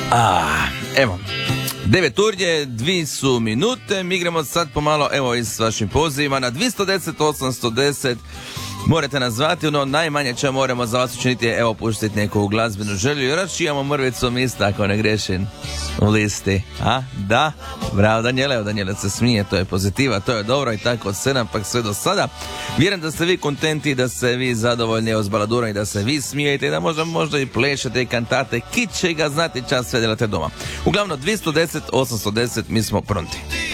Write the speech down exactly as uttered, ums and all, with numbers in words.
A, evo, devet urnje, dvi su minute, mi igramo sad pomalo, evo i s vašim pozivima na dvjesto deset osamsto deset. Morate nas zvati, ono najmanje što moramo za vas učiniti je evo pustiti neku glazbenu želju, jer još imamo mrvicu mista ako ne grešim u listi. A, da, bravo Danijela, evo Danijela se smije, to je pozitiva, to je dobro i tako od sedam pak sve do sada. Vjerujem da ste vi kontenti, da ste vi zadovoljni evo s baladurom i da se vi smijete i da možda, možda i plešete i kantate, kiće ga znati čas sve delate doma. Uglavnom dvjesto deset osamsto deset, mi smo pronti.